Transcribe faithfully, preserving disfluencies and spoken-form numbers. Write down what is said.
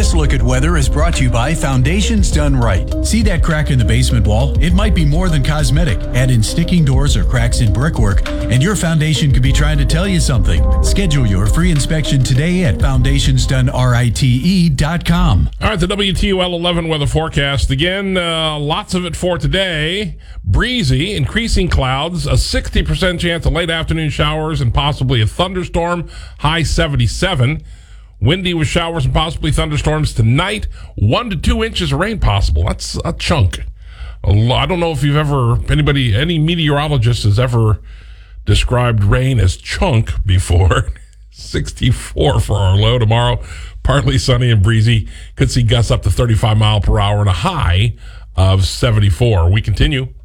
This look at weather is brought to you by Foundations Done Right. See that crack in the basement wall? It might be more than cosmetic. Add in sticking doors or cracks in brickwork, and your foundation could be trying to tell you something. Schedule your free inspection today at foundations done rite dot com. All right, the W T O L eleven weather forecast. Again, uh, lots of it for today. Breezy, increasing clouds, a sixty percent chance of late afternoon showers and possibly a thunderstorm, high seventy-seven. Windy with showers and possibly thunderstorms tonight. One to two inches of rain possible. That's a chunk. I don't know if you've ever, anybody, any meteorologist has ever described rain as chunk before. sixty-four for our low tomorrow. Partly sunny and breezy. Could see gusts up to thirty-five mile per hour and a high of seventy-four. We continue.